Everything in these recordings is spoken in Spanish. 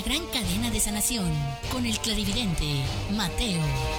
gran cadena de sanación con el clarividente Mateo.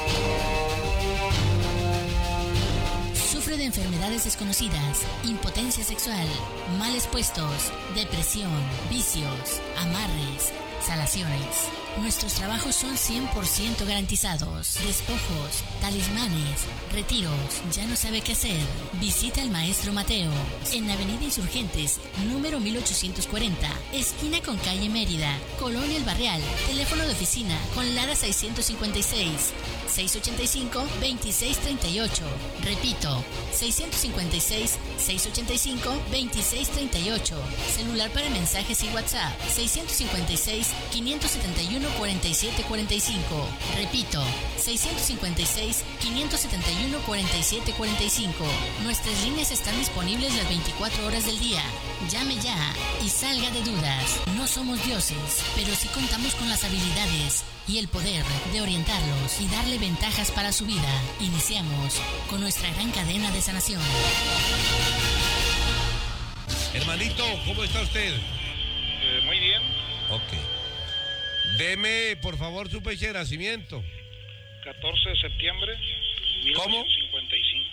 Sufre de enfermedades desconocidas, impotencia sexual, males puestos, depresión, vicios, amarres, salaciones. Nuestros trabajos son 100% garantizados. Despojos, talismanes, retiros. ¿Ya no sabe qué hacer? Visita al maestro Mateo en Avenida Insurgentes, número 1840, esquina con calle Mérida, Colonia El Barrial. Teléfono de oficina con Lara 656 685 2638. Repito, 656 685 2638. Celular para mensajes y WhatsApp 656 571 4745. Repito, 656 571 4745. Nuestras líneas están disponibles las 24 horas del día. Llame ya y salga de dudas. No somos dioses, pero sí contamos con las habilidades y el poder de orientarlos y darle ventajas para su vida. Iniciamos con nuestra gran cadena de sanación. Hermanito, ¿cómo está usted? Muy bien. Ok. Deme, por favor, su fecha de nacimiento. 14 de septiembre, ¿Cómo? 1955.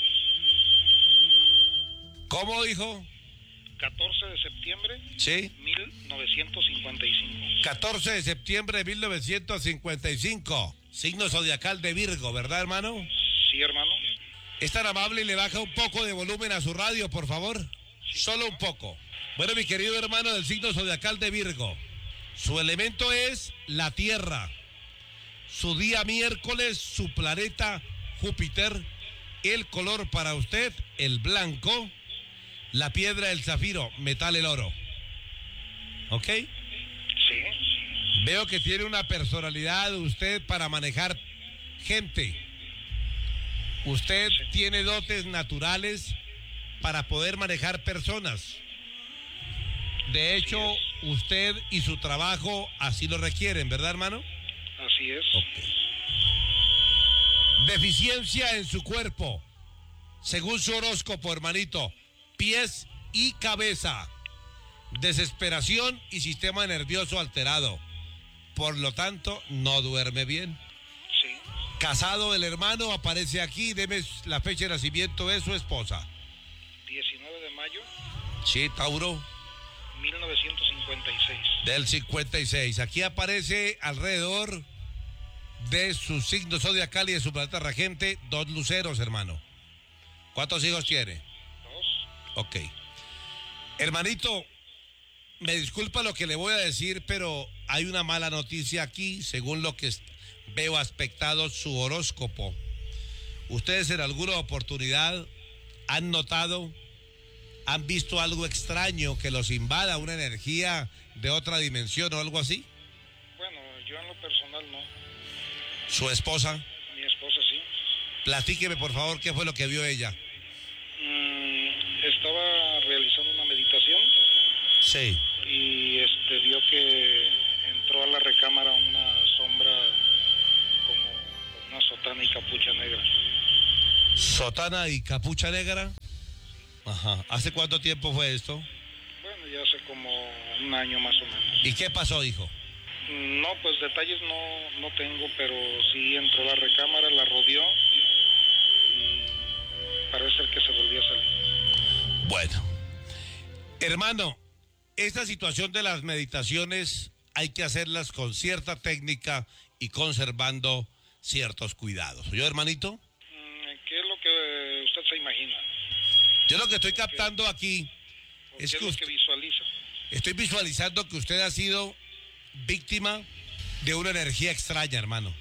¿Cómo dijo? 14 de septiembre, Sí. 1955. 14 de septiembre de 1955. Signo zodiacal de Virgo, ¿verdad, hermano? Sí, hermano. ¿Es tan amable y le baja un poco de volumen a su radio, por favor? Solo un poco. Bueno, mi querido hermano del signo zodiacal de Virgo, su elemento es la tierra. Su día miércoles, su planeta Júpiter. El color para usted, el blanco. La piedra, el zafiro, metal, el oro. ¿Ok? Sí. Veo que tiene una personalidad usted para manejar gente. Usted tiene dotes naturales para poder manejar personas. De hecho, usted y su trabajo así lo requieren, ¿verdad, hermano? Así es. Ok. Deficiencia en su cuerpo. Según su horóscopo, hermanito, pies y cabeza. Desesperación y sistema nervioso alterado. Por lo tanto, no duerme bien. Sí. Casado el hermano, aparece aquí. Deme la fecha de nacimiento de su esposa. 19 de mayo, Sí, Tauro. 1956. Del 56. Aquí aparece alrededor de su signo zodiacal y de su planeta regente 2 luceros, hermano. ¿Cuántos hijos tiene? 2. Ok. Hermanito, me disculpa lo que le voy a decir, pero hay una mala noticia aquí, según lo que veo aspectado su horóscopo. Ustedes en alguna oportunidad han notado, han visto algo extraño que los invada, una energía de otra dimensión o algo así. Bueno, yo en lo personal no. Su esposa, Mi esposa sí. platíqueme por favor qué fue lo que vio ella. Estaba realizando una meditación Sí. y vio que entró a la recámara una sombra como con una sotana y capucha negra. Sotana y capucha negra. Ajá. ¿Hace cuánto tiempo fue esto? Bueno, ya hace como un año más o menos. ¿Y qué pasó, hijo? No, pues detalles no tengo, pero sí entró a la recámara, la rodeó y parece ser que se volvió a salir. Bueno, hermano, esta situación de las meditaciones hay que hacerlas con cierta técnica y conservando ciertos cuidados. ¿Yo, hermanito? ¿Qué es lo que usted se imagina? Yo lo que estoy captando aquí ¿Qué es que es lo usted, que visualiza? estoy visualizando que usted ha sido víctima de una energía extraña, hermano.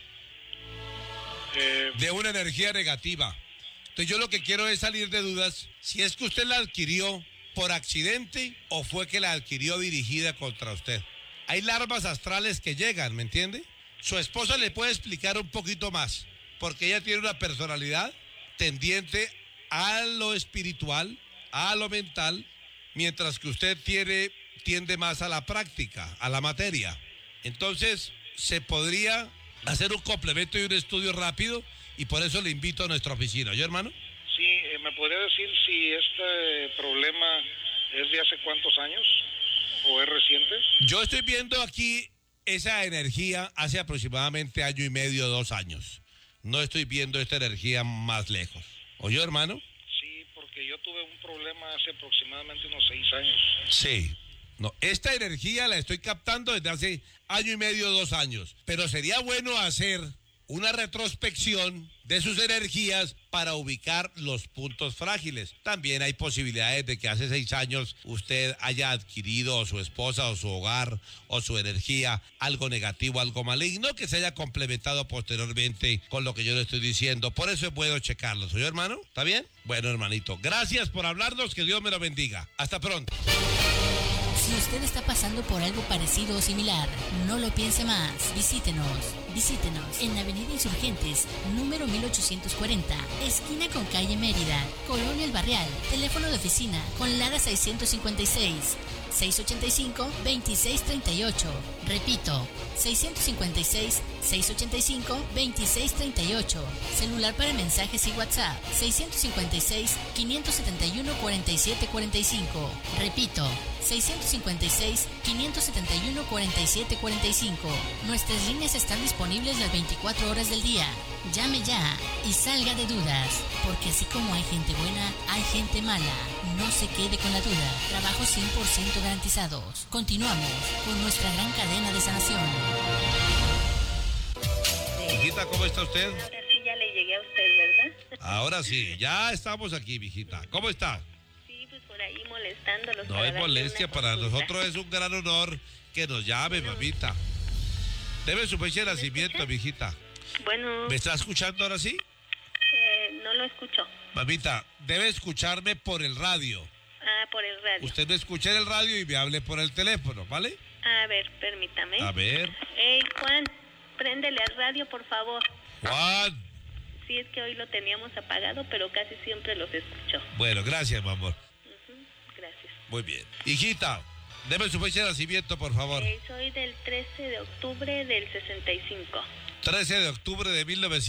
De una energía negativa. Entonces yo lo que quiero es salir de dudas si es que usted la adquirió por accidente o fue que la adquirió dirigida contra usted. Hay larvas astrales que llegan, ¿me entiende? Su esposa le puede explicar un poquito más, porque ella tiene una personalidad tendiente a lo espiritual, a lo mental, mientras que usted tiende más a la práctica, a la materia. Entonces, se podría hacer un complemento y un estudio rápido, y por eso le invito a nuestra oficina. ¿Yo, hermano? Sí, ¿me podría decir si este problema es de hace cuántos años o es reciente? Yo estoy viendo aquí esa energía hace aproximadamente 1.5 años, 2 años. No estoy viendo esta energía más lejos. ¿Oyó, hermano? Sí, porque yo tuve un problema hace aproximadamente unos 6 años. Sí. No, esta energía la estoy captando desde hace 1.5 años, 2 años. Pero sería bueno hacer una retrospección de sus energías para ubicar los puntos frágiles. También hay posibilidades de que hace 6 años usted haya adquirido, o su esposa, o su hogar, o su energía, algo negativo, algo maligno, que se haya complementado posteriormente con lo que yo le estoy diciendo. Por eso es bueno checarlo. ¿Soy hermano? ¿Está bien? Bueno, hermanito, gracias por hablarnos, que Dios me lo bendiga. Hasta pronto. Si usted está pasando por algo parecido o similar, no lo piense más. Visítenos en Avenida Insurgentes, número 1840, esquina con calle Mérida, Colonia El Barrial. Teléfono de oficina con Lara 656 685-2638. Repito, 656-685-2638. Celular para mensajes y WhatsApp, 656-571-4745. Repito, 656-571-4745. Nuestras líneas están disponibles las 24 horas del día. Llame ya y salga de dudas, porque así como hay gente buena, hay gente mala. No se quede con la duda. Trabajos 100% garantizados. Continuamos con nuestra gran cadena de sanación. Hijita, ¿cómo está usted? Ahora sí ya le llegué a usted, ¿verdad? Ahora sí, ya estamos aquí, mijita. ¿Cómo está? Sí, pues por ahí molestándolos. No hay molestia, para nosotros es un gran honor que nos llame, mamita. Debe su fecha de nacimiento, mijita. Bueno, ¿Me está escuchando ahora sí? no lo escucho. Mamita, debe escucharme por el radio. Ah, por el radio. Usted me escucha en el radio y me hable por el teléfono, ¿vale? A ver, permítame. A ver. Juan, préndele al radio, por favor. Juan. Sí, es que hoy lo teníamos apagado, pero casi siempre los escucho. Bueno, gracias, mi amor. Gracias. Muy bien. Hijita, deme su fecha de nacimiento, por favor. Soy del 13 de octubre del 65. 13 de octubre de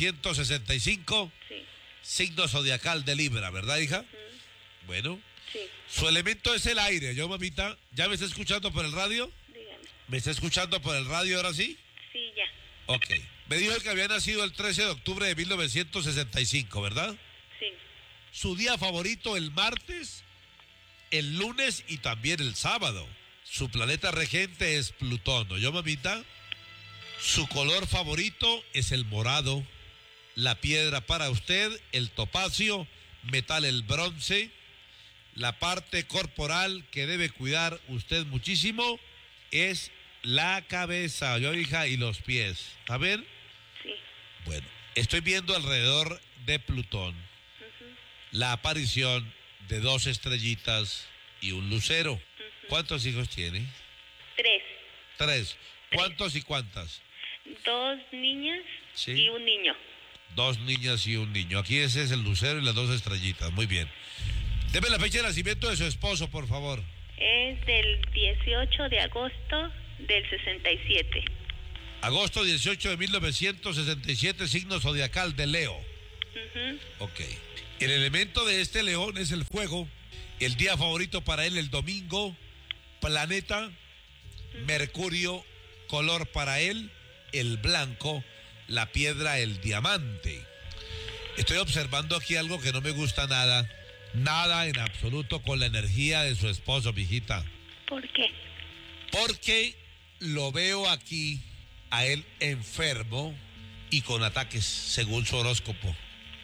1965. Sí. Signo zodiacal de Libra, ¿verdad, hija? Bueno. Sí. Su elemento es el aire. Yo, mamita, ¿ya me está escuchando por el radio? Dígame. ¿Me está escuchando por el radio ahora sí? Sí, ya. Ok. Me dijo que había nacido el 13 de octubre de 1965, ¿verdad? Sí. Su día favorito el martes, el lunes y también el sábado. Su planeta regente es Plutón, ¿no yo, mamita? Su color favorito es el morado. La piedra para usted, el topacio. Metal, el bronce. La parte corporal que debe cuidar usted muchísimo es la cabeza, yo, hija, y los pies. ¿Está bien? Sí. Bueno, estoy viendo alrededor de Plutón la aparición de 2 estrellitas y un lucero. ¿Cuántos hijos tiene? 3. 3. ¿Cuántos y cuántas? 2 niñas Sí. y un niño. 2 niñas y un niño. Aquí ese es el lucero y las 2 estrellitas. Muy bien. Deme la fecha de nacimiento de su esposo, por favor. Es del 18 de agosto del 67. Agosto 18 de 1967, signo zodiacal de Leo. Ok. El elemento de este león es el fuego. El día favorito para él, el domingo. Planeta, Mercurio. Color para él, el blanco. La piedra, el diamante. Estoy observando aquí algo que no me gusta nada. Nada en absoluto con la energía de su esposo, mijita. ¿Por qué? Porque lo veo aquí a él enfermo y con ataques, según su horóscopo.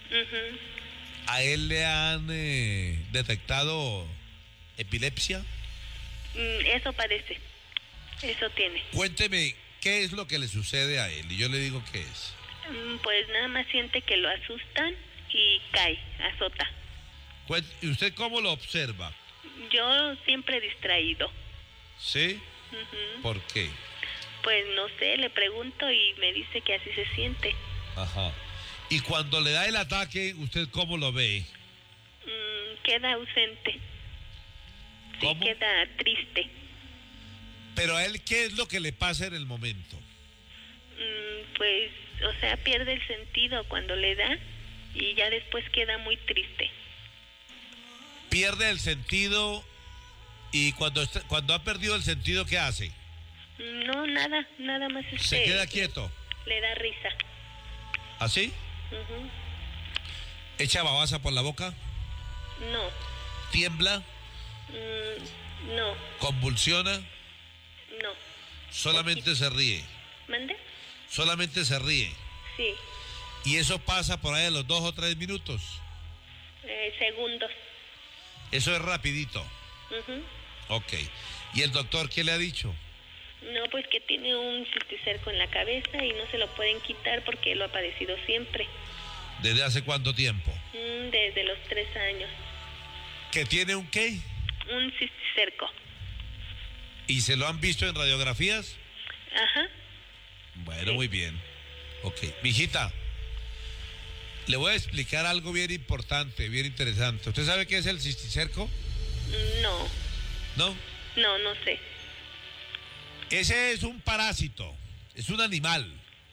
¿A él le han detectado epilepsia? Eso parece. Eso tiene. Cuénteme, ¿qué es lo que le sucede a él? Y yo le digo qué es. Pues nada más siente que lo asustan y cae, azota. ¿Y usted cómo lo observa? Yo siempre distraído. ¿Sí? ¿Por qué? Pues no sé, le pregunto y me dice que así se siente. Ajá. Y cuando le da el ataque, ¿usted cómo lo ve? Queda ausente. ¿Cómo? Sí, queda triste. Pero a él, ¿qué es lo que le pasa en el momento? Pues, o sea, pierde el sentido cuando le da y ya después queda muy triste. Pierde el sentido y cuando ha perdido el sentido, ¿qué hace? No, nada más ¿Se queda quieto? Le da risa. ¿Así? Ujú. ¿Echa babasa por la boca? No. ¿Tiembla? No. ¿Convulsiona? No. ¿Solamente se ríe? ¿Mande? ¿Solamente se ríe? Sí. ¿Y eso pasa por ahí a los 2 o 3 minutos? Segundos. Eso es rapidito. Ujú. Ok. ¿Y el doctor qué le ha dicho? No, pues que tiene un cisticerco en la cabeza y no se lo pueden quitar porque lo ha padecido siempre. ¿Desde hace cuánto tiempo? Desde los 3 años. ¿Que tiene un qué? Un cisticerco. ¿Y se lo han visto en radiografías? Ajá. Bueno, Sí. muy bien. Ok. Mijita, le voy a explicar algo bien importante, bien interesante. ¿Usted sabe qué es el cisticerco? No. ¿No? No sé. Ese es un parásito, es un animal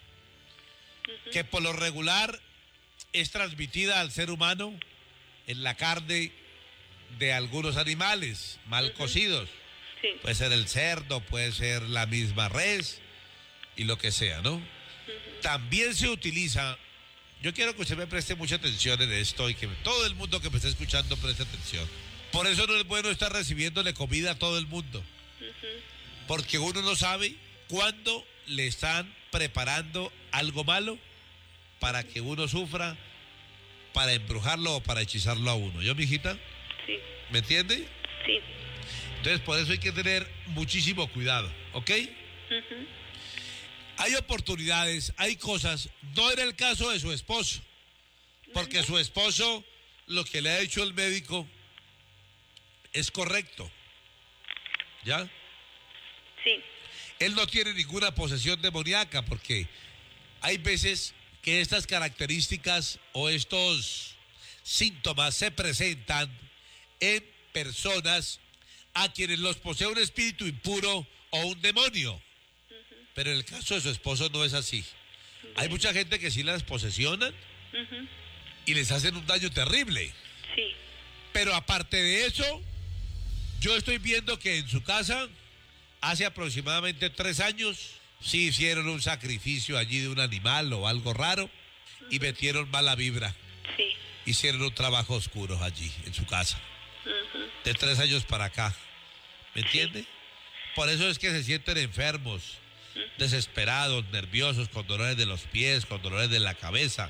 que por lo regular es transmitida al ser humano en la carne de algunos animales mal cocidos. Sí. Puede ser el cerdo, puede ser la misma res y lo que sea, ¿no? También se utiliza, yo quiero que usted me preste mucha atención en esto y que todo el mundo que me está escuchando preste atención. Por eso no es bueno estar recibiéndole comida a todo el mundo. Porque uno no sabe cuándo le están preparando algo malo para que uno sufra, para embrujarlo o para hechizarlo a uno. ¿Yo, mijita? Sí. ¿Me entiende? Sí. Entonces, por eso hay que tener muchísimo cuidado, ¿ok? Ujú. Hay oportunidades, hay cosas. No era el caso de su esposo, porque su esposo, lo que le ha dicho el médico es correcto. ¿Ya? Sí. Él no tiene ninguna posesión demoníaca, porque hay veces que estas características o estos síntomas se presentan en personas a quienes los posee un espíritu impuro o un demonio. Pero en el caso de su esposo no es así. Hay mucha gente que sí las posesionan Ujú. y les hacen un daño terrible. Sí. Pero aparte de eso, yo estoy viendo que en su casa, hace aproximadamente 3 años, sí hicieron un sacrificio allí de un animal o algo raro y metieron mala vibra. Sí. Hicieron un trabajo oscuro allí, en su casa. Ujú. De 3 años para acá. ¿Me entiende? Por eso es que se sienten enfermos, desesperados, nerviosos, con dolores de los pies, con dolores de la cabeza.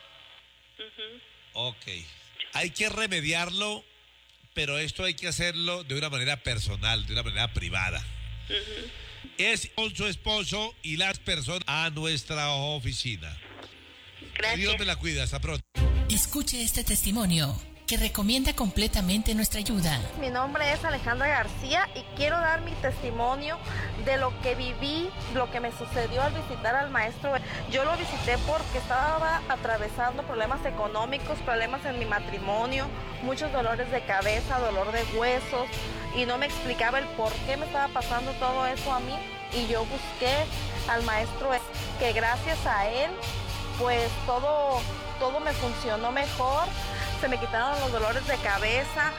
Ok. Hay que remediarlo, pero esto hay que hacerlo de una manera personal, de una manera privada. Es con su esposo y las personas a nuestra oficina. Que Dios Gracias. me la cuida. Hasta pronto. Escuche este testimonio que recomienda completamente nuestra ayuda. Mi nombre es Alejandra García y quiero dar mi testimonio de lo que viví, lo que me sucedió al visitar al maestro. Yo lo visité porque estaba atravesando problemas económicos, problemas en mi matrimonio, muchos dolores de cabeza, dolor de huesos y no me explicaba el por qué me estaba pasando todo eso a mí y yo busqué al maestro que gracias a él pues todo me funcionó mejor. Se me quitaron los dolores de cabeza,